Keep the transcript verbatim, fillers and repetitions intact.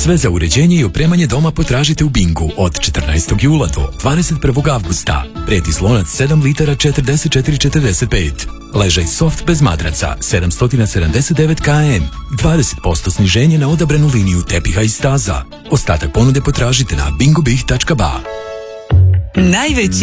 Sve za uređenje i opremanje doma potražite u Bingu od četrnaestog jula do dvadeset prvog avgusta. Pretis lonac sedam litara četrdeset četiri četrdeset pet. Ležaj soft bez madraca sedamsto sedamdeset devet kilograma. dvadeset posto sniženje na odabranu liniju tepiha i staza. Ostatak ponude potražite na bingobih tačka ba. Najveći